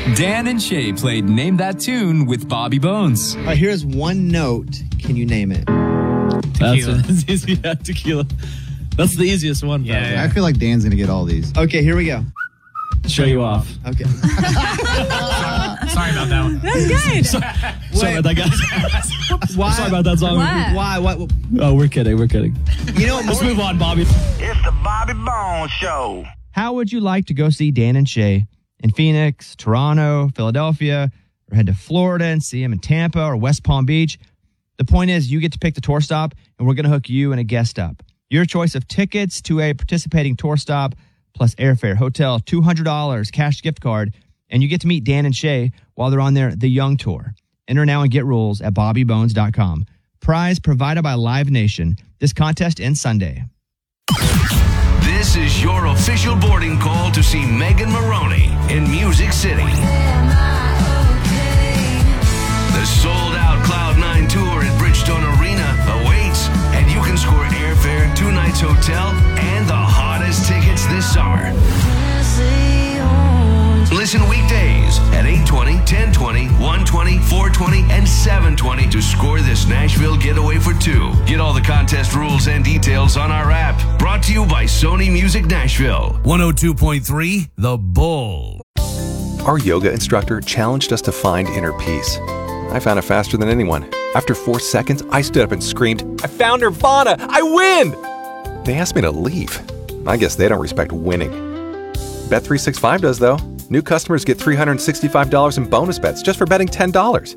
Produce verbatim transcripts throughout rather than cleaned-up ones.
Dan and Shay played Name That Tune with Bobby Bones. All right, here's one note. Can you name it? That's, that's easy. Yeah, tequila. That's the easiest one. Yeah, probably. yeah. I feel like Dan's going to get all these. Okay, here we go. Show you off. Okay. Sorry about that one. That's good. Sorry, sorry about that, guys. Why? Sorry about that song. What? Why? What? what- Oh, we're kidding. We're kidding. You know what? Let's move on, Bobby. It's the Bobby Bones Show. How would you like to go see Dan and Shay in Phoenix, Toronto, Philadelphia, or head to Florida and see him in Tampa or West Palm Beach? The point is, you get to pick the tour stop, and we're going to hook you and a guest up. Your choice of tickets to a participating tour stop, plus airfare, hotel, two hundred dollars, cash gift card, and you get to meet Dan and Shay while they're on their The Young Tour. Enter now and get rules at bobby bones dot com. Prize provided by Live Nation. This contest ends Sunday. This is your official boarding call to see Megan Maroney in Music City. The sold-out Cloud nine tour at Bridgestone Arena awaits, and you can score airfare, two nights hotel, and the hottest tickets this summer. Listen weekdays at eight twenty, ten twenty, one twenty, four twenty, and seven twenty to score this Nashville getaway for two. Get all the contest rules and details on our app. Brought to you by Sony Music Nashville. one oh two point three The Bull. Our yoga instructor challenged us to find inner peace. I found it faster than anyone. After four seconds, I stood up and screamed, "I found Nirvana! I win!" They asked me to leave. I guess they don't respect winning. Bet three sixty-five does, though. New customers get three hundred sixty-five dollars in bonus bets just for betting ten dollars.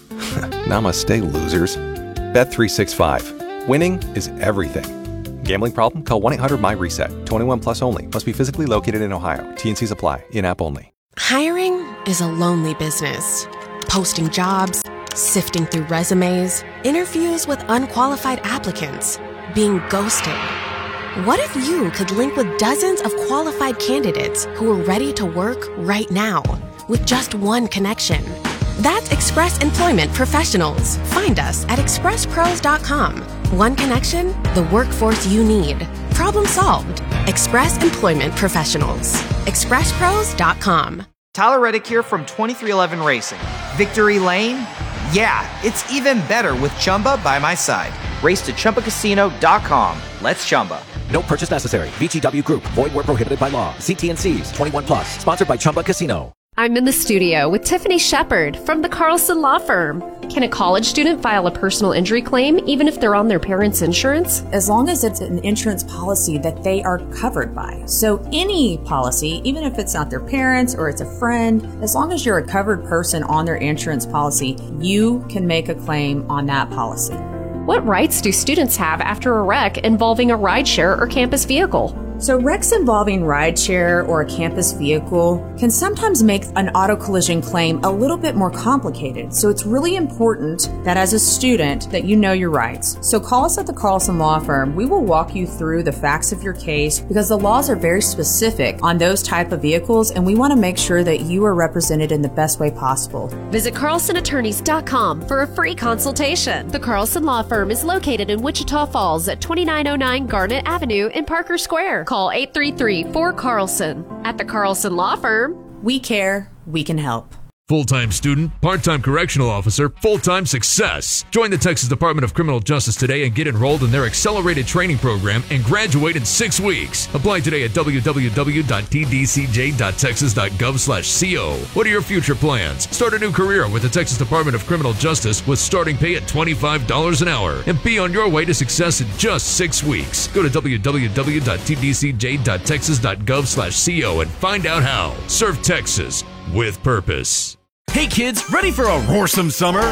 Namaste, losers. Bet three sixty-five. Winning is everything. Gambling problem? Call one eight hundred M Y reset. twenty-one plus only. Must be physically located in Ohio. T and Cs apply. In-app only. Hiring is a lonely business. Posting jobs, sifting through resumes, interviews with unqualified applicants, being ghosted. What if you could link with dozens of qualified candidates who are ready to work right now with just one connection? That's Express Employment Professionals. Find us at express pros dot com. One connection, the workforce you need. Problem solved. Express Employment Professionals. express pros dot com. Tyler Reddick here from twenty-three eleven Racing. Victory Lane? Yeah, it's even better with Chumba by my side. Race to Chumba Casino dot com. Let's Chumba. No purchase necessary. V G W Group. Void where prohibited by law. See T and Cs. twenty-one plus. Sponsored by Chumba Casino. I'm in the studio with Tiffany Shepard from the Carlson Law Firm. Can a college student file a personal injury claim even if they're on their parents' insurance? As long as it's an insurance policy that they are covered by. So any policy, even if it's not their parents or it's a friend, as long as you're a covered person on their insurance policy, you can make a claim on that policy. What rights do students have after a wreck involving a rideshare or campus vehicle? So wrecks involving rideshare or a campus vehicle can sometimes make an auto collision claim a little bit more complicated. So it's really important that as a student that you know your rights. So call us at the Carlson Law Firm. We will walk you through the facts of your case because the laws are very specific on those type of vehicles, and we want to make sure that you are represented in the best way possible. Visit carlson attorneys dot com for a free consultation. The Carlson Law Firm is located in Wichita Falls at twenty-nine oh nine Garnet Avenue in Parker Square. Call eight three three, four, Carlson. At the Carlson Law Firm, we care, we can help. Full-time student, part-time correctional officer, full-time success. Join the Texas Department of Criminal Justice today and get enrolled in their accelerated training program and graduate in six weeks. Apply today at w w w dot t d c j dot texas dot gov slash co. What are your future plans? Start a new career with the Texas Department of Criminal Justice with starting pay at twenty-five dollars an hour and be on your way to success in just six weeks. Go to w w w dot t d c j dot texas dot gov slash co and find out how. Serve Texas with purpose. Hey kids, ready for a roarsome summer?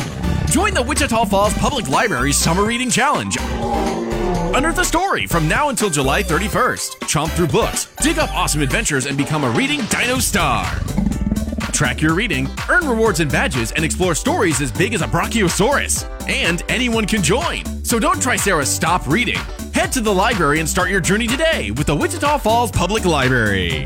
Join the Wichita Falls Public Library Summer Reading Challenge. Unearth a story from now until July thirty-first. Chomp through books, dig up awesome adventures, and become a reading dino star. Track your reading, earn rewards and badges, and explore stories as big as a Brachiosaurus. And anyone can join. So don't try Sarah's stop reading. Head to the library and start your journey today with the Wichita Falls Public Library.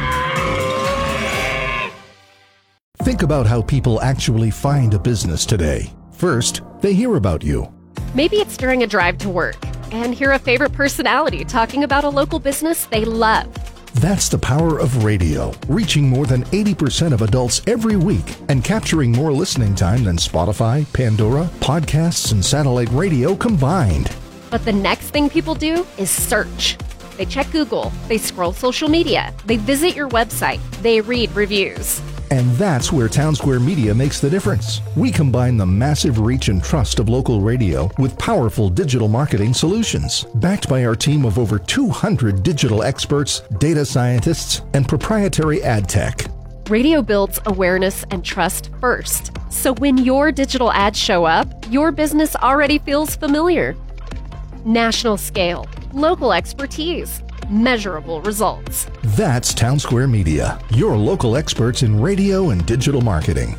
Think about how people actually find a business today. First, they hear about you. maybe it's during a drive to work and hear a favorite personality talking about a local business they love. That's the power of radio, reaching more than eighty percent of adults every week and capturing more listening time than Spotify, Pandora, podcasts, and satellite radio combined. But the next thing people do is search. They check Google, they scroll social media, they visit your website, they read reviews. And that's where Town Square Media makes the difference. We combine the massive reach and trust of local radio with powerful digital marketing solutions, backed by our team of over two hundred digital experts, data scientists, and proprietary ad tech. Radio builds awareness and trust first. So when your digital ads show up, your business already feels familiar. National scale, local expertise, measurable results. That's Town Square Media, your local experts in radio and digital marketing.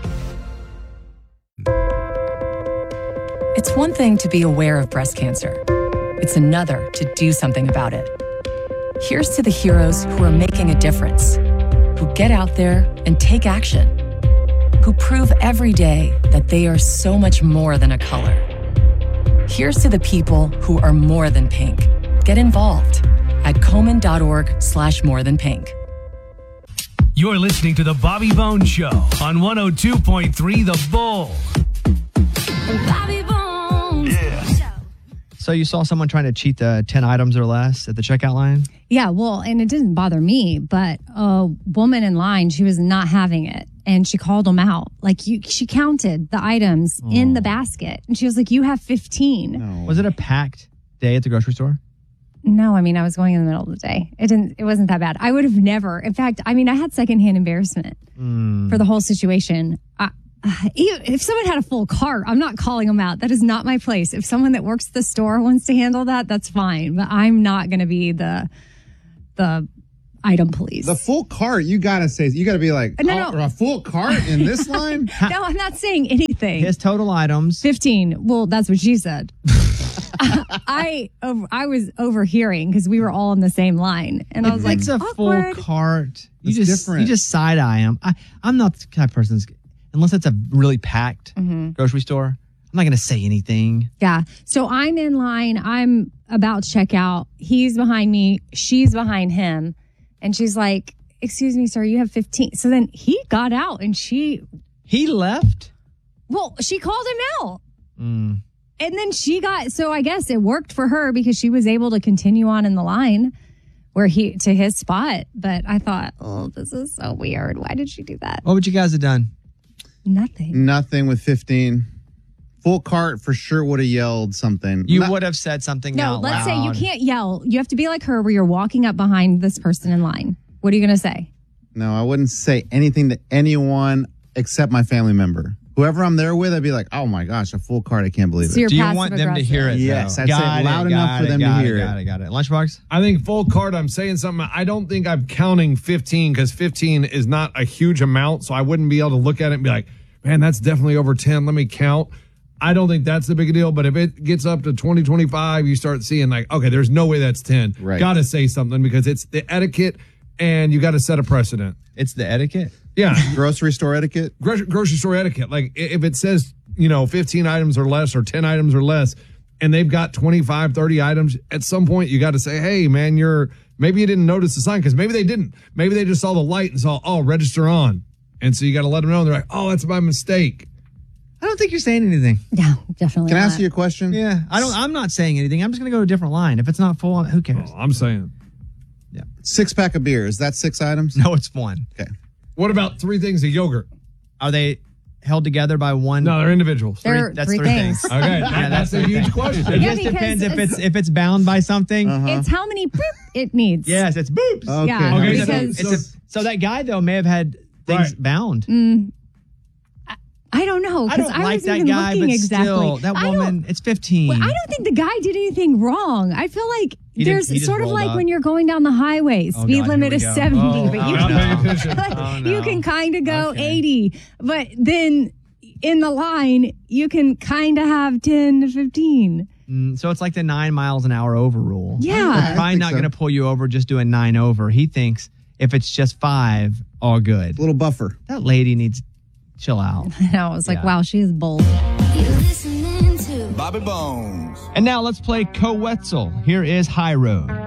It's one thing to be aware of breast cancer. It's another to do something about it. Here's to the heroes who are making a difference, who get out there and take action, who prove every day that they are so much more than a color. Here's to the people who are more than pink. Get involved at Komen.org slash more than pink. You're listening to The Bobby Bones Show on one oh two point three The Bull. Bobby Bones. Yeah. So you saw someone trying to cheat the ten items or less at the checkout line? Yeah, well, and it didn't bother me, but a woman in line, she was not having it. And she called them out. Like, you, she counted the items oh. in the basket. And she was like, you have fifteen. No. Was it a packed day at the grocery store? No, I mean, I was going in the middle of the day. It didn't. It wasn't that bad. I would have never. In fact, I mean, I had secondhand embarrassment mm. for the whole situation. I, if someone had a full cart, I'm not calling them out. That is not my place. If someone that works at the store wants to handle that, that's fine. But I'm not going to be the the item police. The full cart, you got to say, you got to be like, no, oh, no. a full cart in this line? No, I'm not saying anything. His total items. fifteen. Well, that's what she said. I I was overhearing because we were all in the same line, and I was like, "It's a awkward. full cart. You It's just different. you just side eye them." I, I'm not the kind of person that's, unless it's a really packed Mm-hmm. grocery store. I'm not going to say anything. Yeah. So I'm in line. I'm about to check out. He's behind me. She's behind him, and she's like, "Excuse me, sir, you have fifteen." So then he got out, and she he left. Well, she called him out. Mm. And then she got, so I guess it worked for her because she was able to continue on in the line where he, to his spot. But I thought, oh, this is so weird. Why did she do that? What would you guys have done? Nothing. Nothing with fifteen. Full cart for sure would have yelled something. You Not- would have said something No, out let's say you loud. can't yell. You have to be like her where you're walking up behind this person in line. What are you going to say? No, I wouldn't say anything to anyone except my family member. Whoever I'm there with, I'd be like, oh my gosh, a full cart. I can't believe it. So you're Do you want them to hear it? Yes, though? I'd say Got it loud it, enough got for it, them got to it, hear Got it. it, got it. Lunchbox? I think full cart, I'm saying something. I don't think I'm counting fifteen because fifteen is not a huge amount. So I wouldn't be able to look at it and be like, man, that's definitely over ten. Let me count. I don't think that's the big deal. But if it gets up to twenty, twenty-five, you start seeing like, okay, there's no way that's ten. Right. Got to say something because it's the etiquette and you got to set a precedent. It's the etiquette? Yeah. Grocery store etiquette? Grocery, grocery store etiquette. Like i- if it says, you know, fifteen items or less or ten items or less, and they've got twenty-five, thirty items, at some point you got to say, hey, man, you're, maybe you didn't notice the sign because maybe they didn't. Maybe they just saw the light and saw, oh, register on. And so you got to let them know. And they're like, oh, that's my mistake. I don't think you're saying anything. Yeah, definitely Can I not. ask you a question? Yeah. I don't, I'm not saying anything. I'm just going to go to a different line. If it's not full, who cares? Oh, I'm saying. Yeah. Six pack of beer. Is that six items? No, it's one. Okay. What about three things of yogurt? Are they held together by one? No, they're individuals. They're Three, that's three three things. things. Okay, that- that's a huge question. It Yeah, just because depends if it's- it's if it's bound by something. Uh-huh. It's how many boop it needs. Yes, it's boops. Okay. Yeah, Okay, so, because it's a, so that guy though may have had things Right. bound. mm, I, I don't know I because don't I, like wasn't that even guy, looking but exactly. still, that I don't- woman, it's fifteen. Well, I don't think the guy did anything wrong. I feel like He didn't- there's he just sort of rolled like up. when you're going down the highway, Oh, speed God, limit here is we go. seventy, Oh, but you oh, can no. like, Oh, you no. can kind of go Okay. eighty, but then in the line you can kind of have ten to fifteen. Mm, so it's like the nine miles an hour over rule. Yeah. He's probably think not so. going to pull you over just doing nine over. He thinks if it's just five, all good. Little buffer. That lady needs chill out. And I was like, Yeah. wow, she is bold. You're listening to Bobby Bones. And now let's play Coetzel. Here is High Road.